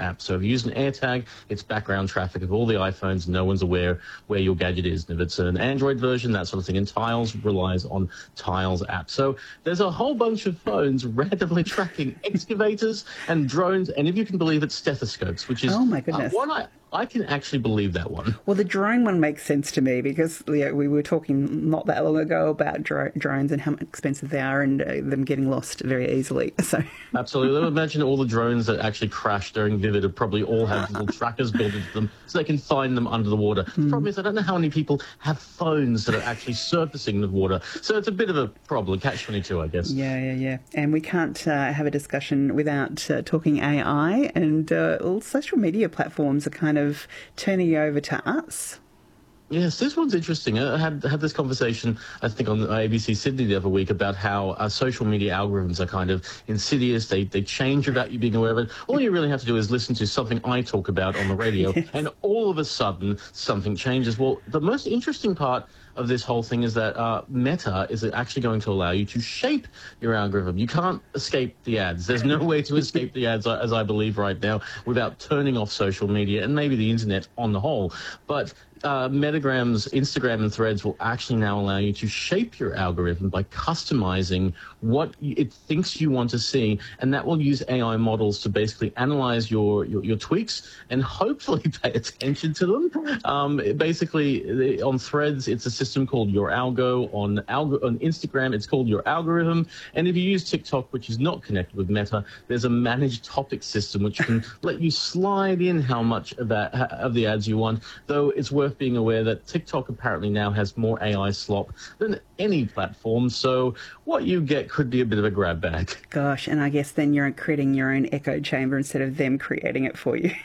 app. So if you use an AirTag, it's background traffic of all the iPhones. No one's aware where your gadget is. And if it's an Android version, that sort of thing. And Tiles relies on Tiles app. So there's a whole bunch of phones randomly tracking excavators and drones, and if you can believe it, stethoscopes, which is oh my goodness. One I can actually believe that one. Well, the drone one makes sense to me because we were talking not that long ago about drones and how expensive they are and them getting lost very easily. So Absolutely. Imagine all the drones that actually crash during Vivid have probably all have little trackers built into them so they can find them under the water. The problem is I don't know how many people have phones that are actually surfacing the water. So it's a bit of a problem, catch-22, I guess. Yeah. And we can't have a discussion without talking AI, and all social media platforms are kind of turning over to us. Yes, this one's interesting. I had this conversation, I think, on ABC Sydney the other week about how social media algorithms are kind of insidious. They change without you being aware of it. All you really have to do is listen to something I talk about on the radio, Yes. and all of a sudden something changes. Well, the most interesting part of this whole thing is that Meta is actually going to allow you to shape your algorithm. You can't escape the ads. There's no way to escape the ads, as I believe right now, without turning off social media and maybe the internet on the whole. But Metagram's Instagram and Threads will actually now allow you to shape your algorithm by customizing what it thinks you want to see, and that will use AI models to basically analyze your tweaks and hopefully pay attention to them. Basically, on Threads, it's a system called Your Algo. On Instagram, it's called Your Algorithm. And if you use TikTok, which is not connected with Meta, there's a managed topic system which can let you slide in how much of the ads you want, though it's worth being aware that TikTok apparently now has more AI slop than any platform, so what you get could be a bit of a grab bag. Gosh, and I guess then you're creating your own echo chamber instead of them creating it for you.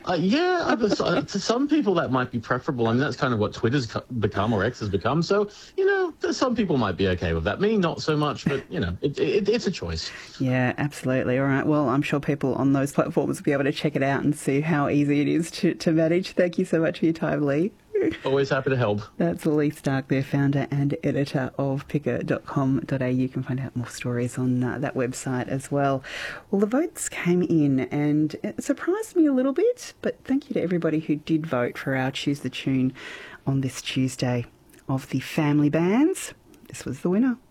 To some people that might be preferable. I mean, that's kind of what Twitter's become, or X has become, so, some people might be okay with that. Me, not so much, but, it's a choice. Yeah, absolutely. All right, well, I'm sure people on those platforms will be able to check it out and see how easy it is to manage. Thank you so much for your time, Lee. Always happy to help. That's Lee Stark, their founder and editor of picker.com.au. You can find out more stories on that website as well. Well, the votes came in and it surprised me a little bit, but thank you to everybody who did vote for our Choose the Tune on this Tuesday. Of the family bands, this was the winner.